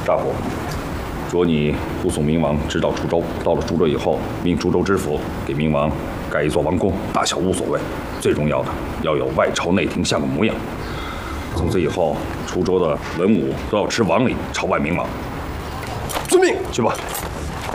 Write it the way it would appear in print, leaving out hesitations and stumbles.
大夫，着你护送明王直到滁州。到了滁州以后，命滁州知府给明王盖一座王宫，大小无所谓，最重要的要有外朝内廷像个模样。从此以后，滁州的文武都要吃王礼，朝拜明王。 遵命。 去吧。